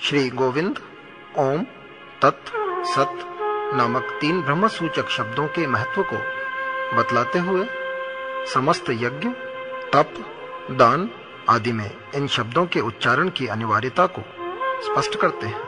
श्री गोविंद ओम, तत्, सत नामक 3 ब्रह्म सूचक शब्दों के महत्व को बतलाते हुए समस्त यज्ञ, तप, दान आदि में इन शब्दों के उच्चारण की अनिवार्यता को स्पष्ट करते हैं।